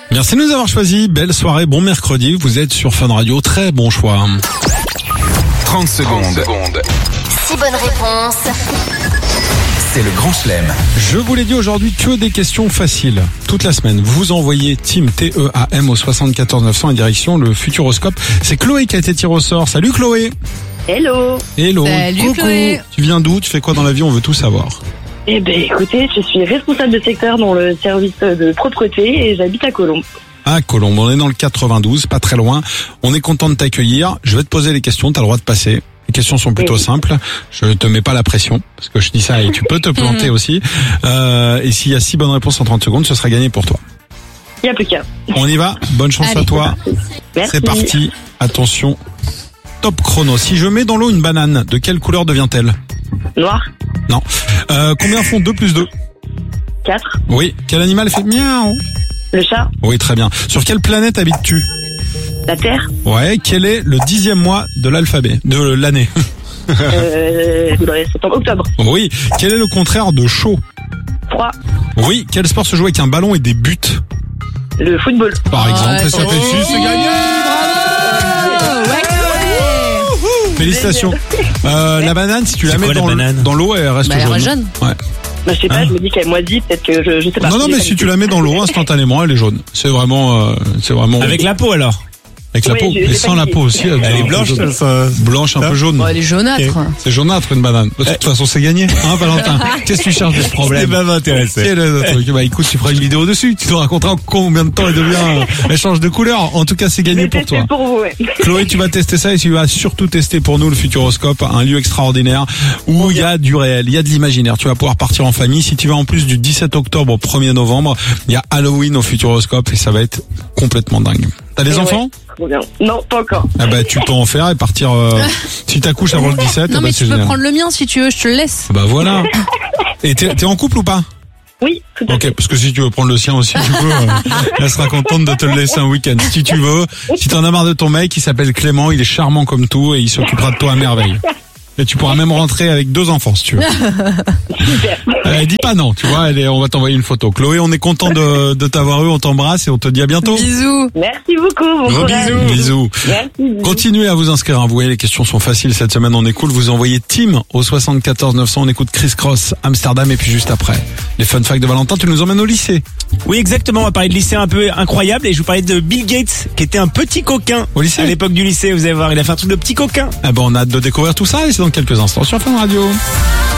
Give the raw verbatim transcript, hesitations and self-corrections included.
Merci de nous avoir choisis. Belle soirée, bon mercredi. Vous êtes sur Fun Radio. Très bon choix. trente secondes. six bonnes réponses. C'est le Grand Chelem. Je vous l'ai dit aujourd'hui, que des questions faciles. Toute la semaine, vous envoyez Team T E A M au soixante-quatorze neuf cents en direction le Futuroscope. C'est Chloé qui a été tirée au sort. Salut Chloé. Hello. Hello. Salut, Coucou. Chloé. Tu viens d'où? Tu fais quoi dans la vie? On veut tout savoir. Eh ben, écoutez, je suis responsable de secteur dans le service de propreté et j'habite à Colombes. À Colombes, on est dans le quatre-vingt-douze, pas très loin. On est content de t'accueillir. Je vais te poser les questions, t'as le droit de passer. Les questions sont plutôt Oui. simples. Je te mets pas la pression, parce que je dis ça et tu peux te planter aussi. Euh, et s'il y a six bonnes réponses en trente secondes, ce sera gagné pour toi. Il n'y a plus qu'à. On y va. Bonne chance Allez, à toi. Merci. C'est parti. Attention. Top chrono. Si je mets dans l'eau une banane, de quelle couleur devient-elle? Noir. Non. Euh, combien font deux plus deux? quatre. Oui. Quel animal fait miaou? Le chat. Oui, très bien. Sur quelle planète habites-tu? La terre. Ouais. Quel est le dixième mois de l'alphabet? De l'année? Euh, septembre, octobre. Oui. Quel est le contraire de chaud? Froid. Oui. Quel sport se joue avec un ballon et des buts? Le football. Par Ah, exemple. ouais. Et ça fait six, c'est gagné! Ouais, Chloé. Félicitations. Euh, la banane, si tu la C'est mets quoi, la dans, le- banane dans l'eau, elle reste Bah, elle jaune. reste jaune. Ouais. Bah, je sais pas, Hein je me dis qu'elle moisit, peut-être que je, je sais pas. Non, non, J'ai mais pas si du tu tout. la mets dans l'eau, instantanément, elle est jaune. C'est vraiment, euh, c'est vraiment. Avec la peau alors. Avec la Oui, peau. j'ai- Et j'ai sans pas la dit. peau aussi. Elle, Elle devient est un peu blanche, jaune. ça. Blanche, un peu jaune. Bon, elle est jaunâtre. C'est jaunâtre, une banane. De toute façon, c'est gagné. Hein, Valentin? Qu'est-ce que tu cherches des C'est problèmes? pas m'intéresser. C'est le truc. Bah, écoute, tu feras une vidéo dessus. Tu te raconteras en combien de temps elle devient, euh, elle change de couleur. En tout cas, c'est gagné Mais pour c'est toi. fait pour vous, ouais. Chloé, tu vas tester ça et tu vas surtout tester pour nous le Futuroscope, un lieu extraordinaire où il y a du réel, il y a de l'imaginaire. Tu vas pouvoir partir en famille. Si tu vas en plus du dix-sept octobre au premier novembre, il y a Halloween au Futuroscope et ça va être complètement dingue. T'as des Et enfants? ouais, trop bien. Non, pas encore. Ah bah tu peux en faire et partir. Euh, si t'accouches avant le dix-sept, Non, eh mais bah, tu c'est peux génial. prendre le mien si tu veux, je te le laisse. Bah voilà. Et t'es, t'es en couple ou pas? Oui, tout à fait. Ok, parce que si tu veux prendre le sien aussi, tu peux. euh, elle sera contente de te le laisser un week-end. Si tu veux, si t'en as marre de ton mec, il s'appelle Clément, il est charmant comme tout et il s'occupera de toi à merveille. Et tu pourras même rentrer avec deux enfants si tu veux. Super. Euh, dis pas non, tu vois, elle est, on va t'envoyer une photo. Chloé, on est content de, de t'avoir eu, on t'embrasse et on te dit à bientôt. Bisous. Merci beaucoup. Bon Gros courage. bisous. Bisous. Merci. bisous. Continuez à vous inscrire. Vous voyez, les questions sont faciles cette semaine. On est cool. Vous envoyez Team au soixante-quatorze neuf cents. On écoute Chris Cross, Amsterdam, et puis juste après, les fun facts de Valentin. Tu nous emmènes au lycée. Oui, exactement. On va parler de lycée un peu incroyable et je vous parlais de Bill Gates qui était un petit coquin Au lycée? à l'époque du lycée. Vous allez voir, il a fait un truc de petit coquin. Ah ben, on a hâte de découvrir tout ça et c'est dans quelques instants sur Fun Radio.